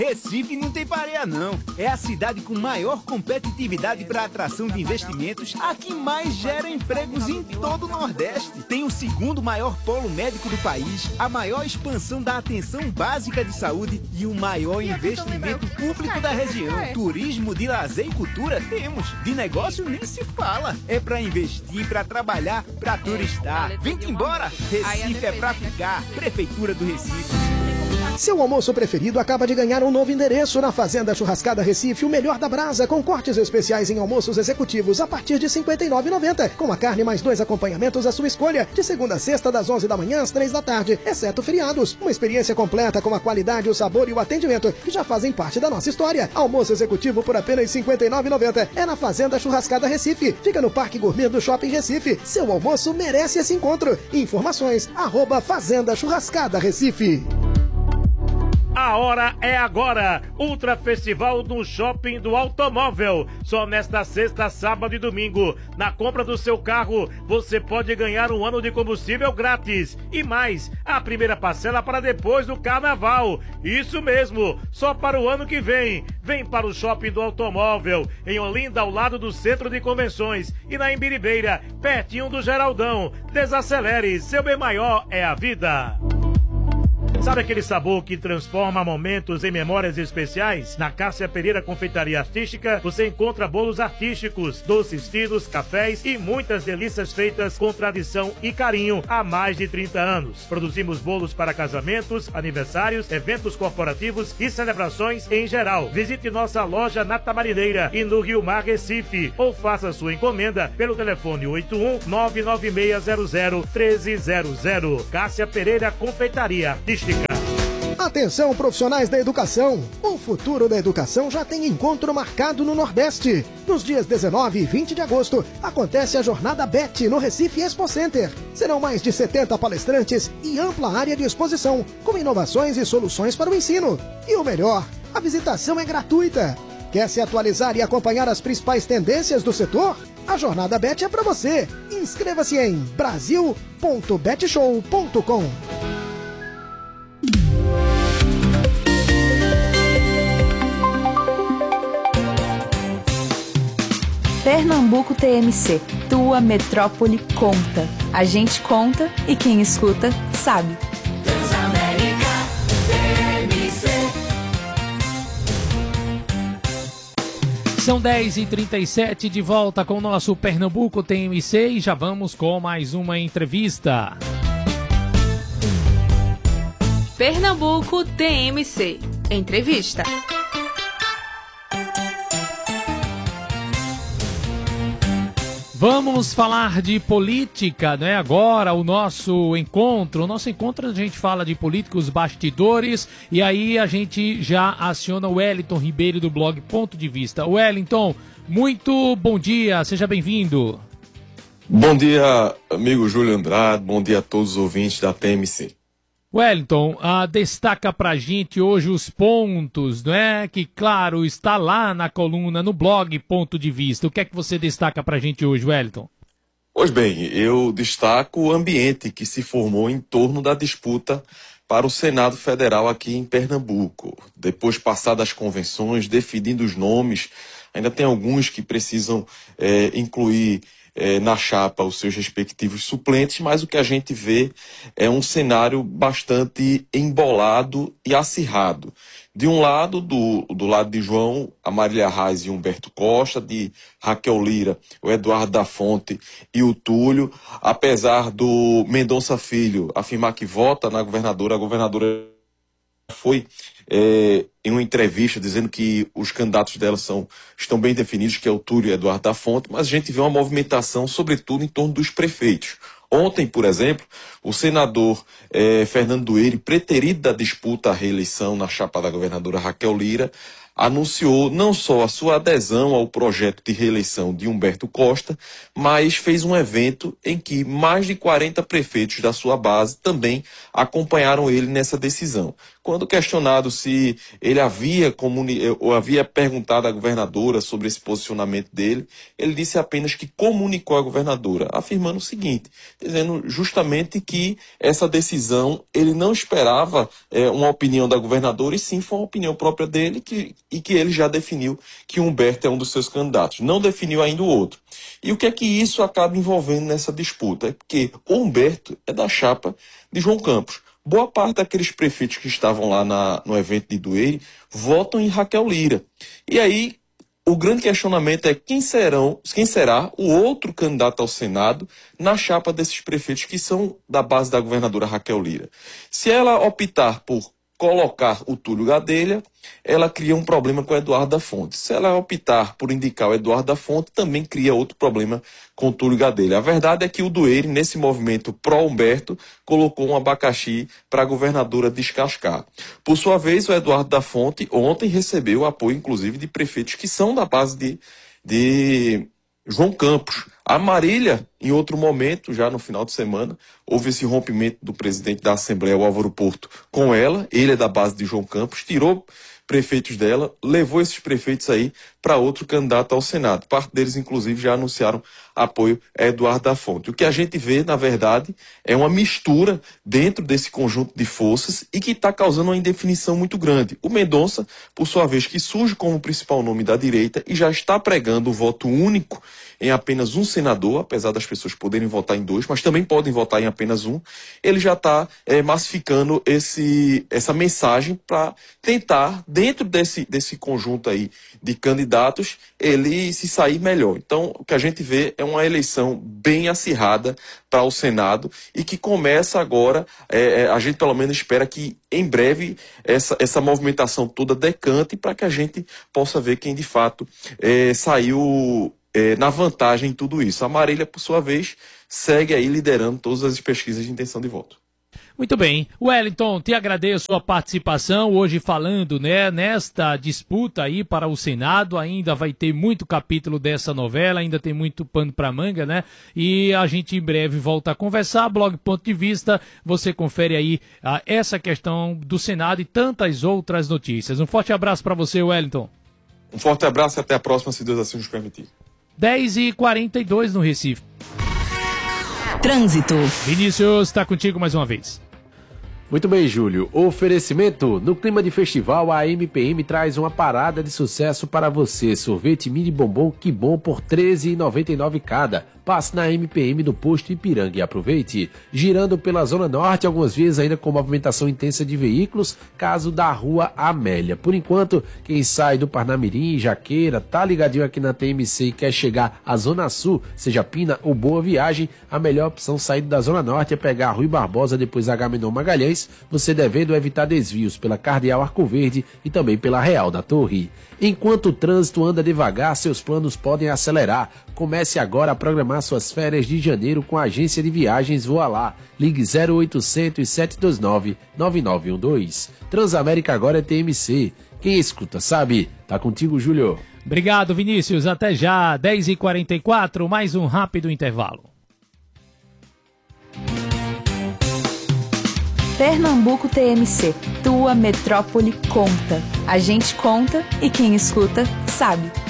Recife não tem pareia não. É a cidade com maior competitividade para atração de investimentos, a que mais gera empregos em todo o Nordeste. Tem o segundo maior polo médico do país, a maior expansão da atenção básica de saúde e o maior investimento público da região. Turismo, de lazer e cultura temos. De negócio nem se fala. É para investir, para trabalhar, para turistar. Vem-te embora. Recife é para ficar. Prefeitura do Recife. Seu almoço preferido acaba de ganhar um novo endereço na Fazenda Churrascada Recife, o melhor da brasa, com cortes especiais em almoços executivos a partir de R$ 59,90, com a carne mais 2 acompanhamentos à sua escolha, de segunda a sexta das 11 da manhã às 3 da tarde, exceto feriados. Uma experiência completa com a qualidade, o sabor e o atendimento que já fazem parte da nossa história. Almoço executivo por apenas R$ 59,90. É na Fazenda Churrascada Recife. Fica no Parque Gourmet do Shopping Recife. Seu almoço merece esse encontro. Informações, @Fazenda Churrascada Recife. A hora é agora! Ultra Festival no Shopping do Automóvel. Só nesta sexta, sábado e domingo. Na compra do seu carro, você pode ganhar um ano de combustível grátis. E mais, a primeira parcela para depois do Carnaval. Isso mesmo, só para o ano que vem. Vem para o Shopping do Automóvel, em Olinda, ao lado do Centro de Convenções. E na Imbiribeira, pertinho do Geraldão. Desacelere, seu bem maior é a vida. Sabe aquele sabor que transforma momentos em memórias especiais? Na Cássia Pereira Confeitaria Artística, você encontra bolos artísticos, doces finos, cafés e muitas delícias feitas com tradição e carinho há mais de 30 anos. Produzimos bolos para casamentos, aniversários, eventos corporativos e celebrações em geral. Visite nossa loja na Tamarineira e no Rio Mar, Recife, ou faça sua encomenda pelo telefone 81-99600-1300. Cássia Pereira Confeitaria Artística. Atenção, profissionais da educação! O futuro da educação já tem encontro marcado no Nordeste. Nos dias 19 e 20 de agosto, acontece a Jornada BET no Recife Expo Center. Serão mais de 70 palestrantes e ampla área de exposição, com inovações e soluções para o ensino. E o melhor, a visitação é gratuita. Quer se atualizar e acompanhar as principais tendências do setor? A Jornada BET é para você. Inscreva-se em brasil.betshow.com. Pernambuco TMC, tua metrópole conta. A gente conta e quem escuta sabe. Transamérica TMC. São 10h37, de volta com o nosso Pernambuco TMC e já vamos com mais uma entrevista. Pernambuco TMC. Entrevista. Vamos falar de política, né? Agora o nosso encontro a gente fala de políticos bastidores e aí a gente já aciona o Wellington Ribeiro do blog Ponto de Vista. Wellington, muito bom dia, seja bem-vindo. Bom dia, amigo Júlio Andrade, bom dia a todos os ouvintes da TMC. Wellington, destaca pra gente hoje os pontos, né? Que, claro, está lá na coluna, no blog Ponto de Vista. O que é que você destaca pra gente hoje, Wellington? Pois bem, eu destaco o ambiente que se formou em torno da disputa para o Senado Federal aqui em Pernambuco. Depois passadas as convenções, definindo os nomes, ainda tem alguns que precisam incluir na chapa os seus respectivos suplentes, mas o que a gente vê é um cenário bastante embolado e acirrado. De um lado, do lado de João, a Marília Reis e Humberto Costa, de Raquel Lira, o Eduardo da Fonte e o Túlio, apesar do Mendonça Filho afirmar que vota na governadora, a governadora foi em uma entrevista dizendo que os candidatos dela estão bem definidos, que é o Túlio e Eduardo da Fonte, mas a gente vê uma movimentação, sobretudo, em torno dos prefeitos. Ontem, por exemplo, o senador Fernando Dueire, preterido da disputa à reeleição na chapa da governadora Raquel Lira, anunciou não só a sua adesão ao projeto de reeleição de Humberto Costa, mas fez um evento em que mais de 40 prefeitos da sua base também acompanharam ele nessa decisão. Quando questionado se ele havia perguntado à governadora sobre esse posicionamento dele, ele disse apenas que comunicou à governadora, afirmando o seguinte, dizendo justamente que essa decisão ele não esperava uma opinião da governadora, e sim foi uma opinião própria dele e que ele já definiu que Humberto é um dos seus candidatos. Não definiu ainda o outro. E o que é que isso acaba envolvendo nessa disputa? É porque o Humberto é da chapa de João Campos. Boa parte daqueles prefeitos que estavam lá no evento de Idueire votam em Raquel Lira. E aí, o grande questionamento é quem será o outro candidato ao Senado na chapa desses prefeitos que são da base da governadora Raquel Lira. Se ela optar por colocar o Túlio Gadelha, ela cria um problema com o Eduardo da Fonte. Se ela optar por indicar o Eduardo da Fonte, também cria outro problema com o Túlio Gadelha. A verdade é que o Idueire, nesse movimento pró-Humberto, colocou um abacaxi para a governadora descascar. Por sua vez, o Eduardo da Fonte ontem recebeu apoio, inclusive, de prefeitos que são da base de João Campos. A Marília, em outro momento, já no final de semana, houve esse rompimento do presidente da Assembleia, o Álvaro Porto, com ela. Ele é da base de João Campos, tirou prefeitos dela, levou esses prefeitos aí para outro candidato ao Senado. Parte deles, inclusive, já anunciaram apoio a Eduardo da Fonte. O que a gente vê, na verdade, é uma mistura dentro desse conjunto de forças e que está causando uma indefinição muito grande. O Mendonça, por sua vez, que surge como principal nome da direita e já está pregando o voto único em apenas um senador, apesar das pessoas poderem votar em 2, mas também podem votar em apenas um, ele já está massificando essa mensagem para tentar, dentro desse conjunto aí de candidatos, ele se sair melhor. Então, o que a gente vê é uma eleição bem acirrada para o Senado e que começa agora, a gente pelo menos espera que em breve essa movimentação toda decante para que a gente possa ver quem de fato saiu na vantagem em tudo isso. A Marília, por sua vez, segue aí liderando todas as pesquisas de intenção de voto. Muito bem. Wellington, te agradeço a sua participação hoje falando, nesta disputa aí para o Senado. Ainda vai ter muito capítulo dessa novela, ainda tem muito pano para manga, né? E a gente em breve volta a conversar. Blog Ponto de Vista, você confere aí essa questão do Senado e tantas outras notícias. Um forte abraço para você, Wellington. Um forte abraço e até a próxima, se Deus assim nos permitir. 10h42 no Recife. Trânsito. Vinícius, está contigo mais uma vez. Muito bem, Júlio. Oferecimento. No clima de festival, a MPM traz uma parada de sucesso para você. Sorvete mini bombom Que Bom por R$ 13,99 cada. Passe na MPM do posto Ipiranga e aproveite. Girando pela Zona Norte, algumas vezes ainda com movimentação intensa de veículos, caso da Rua Amélia. Por enquanto, quem sai do Parnamirim, Jaqueira, tá ligadinho aqui na TMC e quer chegar à Zona Sul, seja Pina ou Boa Viagem, a melhor opção saindo da Zona Norte é pegar a Rui Barbosa, depois Agamenon Magalhães, você devendo evitar desvios pela Cardeal Arco Verde e também pela Real da Torre. Enquanto o trânsito anda devagar, seus planos podem acelerar. Comece agora a programar suas férias de janeiro com a agência de viagens Voa Lá. Ligue 0800 729 9912. Transamérica agora é TMC. Quem escuta sabe. Tá contigo, Júlio. Obrigado, Vinícius. Até já. 10h44, mais um rápido intervalo. Pernambuco TMC, tua metrópole conta. A gente conta e quem escuta sabe.